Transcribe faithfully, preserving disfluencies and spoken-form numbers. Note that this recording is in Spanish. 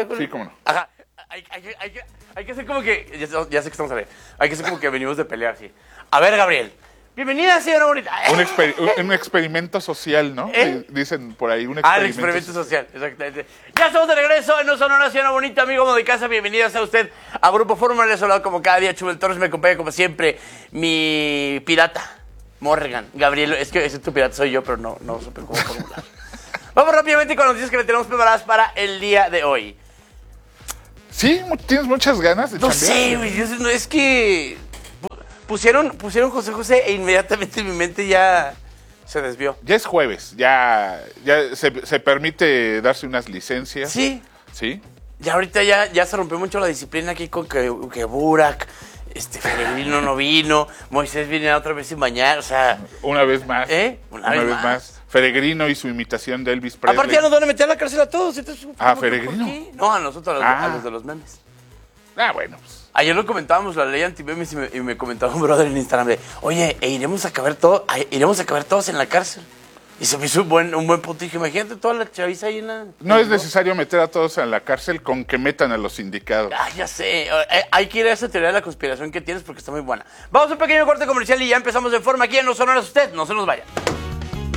sabe cuál? Sí, cómo no. Ajá. Hay, hay, hay, hay, que- hay que hacer como que. Ya, ya sé que estamos a ver. Hay que hacer como que venimos de pelear así. A ver, Gabriel. Bienvenida, señora bonita. Un, exper- un- un experimento social, ¿no? ¿Eh? Dicen por ahí, un Ah, el experimento, experimento social, exactamente. Ya estamos de regreso en No Son una Señora Bonita, amigo amo de casa. Bienvenidos a usted a Grupo Fórmula. Les hablado como cada día. Chubel Torres me acompaña como siempre. Mi pirata, Morgan. Gabriel, es que ese tu pirata soy yo, pero no, no supe cómo formular. Vamos rápidamente con las noticias que le tenemos preparadas para el día de hoy. Sí, mu- tienes muchas ganas de No chambear? sé, güey, yo- no, es que pu- pusieron, pusieron José José e inmediatamente mi mente ya se desvió. Ya es jueves, ya, ya se, se permite darse unas licencias. Sí, ¿Sí? ya ahorita ya, ya se rompió mucho la disciplina aquí con que, que Burak, este Peregrino no vino, Moisés viene otra vez sin bañar, o sea, Una vez más. ¿Eh? Una vez más. Feregrino y su imitación de Elvis Presley. aparte ya nos van a meter a la cárcel a todos. Entonces, Ah, ¿por qué? Peregrino. ¿Por qué? No, a nosotros, a los, Ah. a los de los memes. Ah, bueno, pues. Ayer lo comentábamos, la ley anti-memes, y me, y me comentaba un brother en Instagram de, oye, e iremos a caber todo, a- iremos a caber todos en la cárcel. Y se me hizo un buen, un buen punto. Dije, imagínate toda la chaviza ahí en la... No es necesario meter a todos a la cárcel con que metan a los sindicados. Ah, ya sé. Eh, Hay que ir a esa teoría de la conspiración que tienes porque está muy buena. Vamos a un pequeño corte comercial y ya empezamos en forma aquí en No Sonoras Usted. No se nos vaya.